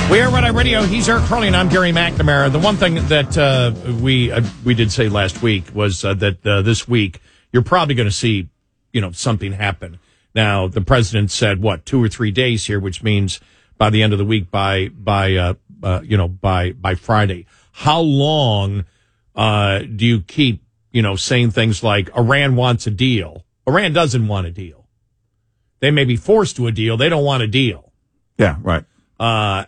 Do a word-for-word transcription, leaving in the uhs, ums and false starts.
We are Red Eye Radio. He's Eric Curley, and I'm Gary McNamara. The one thing that uh, we uh, we did say last week was uh, that uh, this week you're probably going to see, you know, something happen. Now, the president said what two or three days here, which means by the end of the week, by by uh, uh, you know by by Friday. How long uh, do you keep, you know, saying things like Iran wants a deal? Iran doesn't want a deal. They may be forced to a deal. They don't want a deal. Yeah, right. Uh,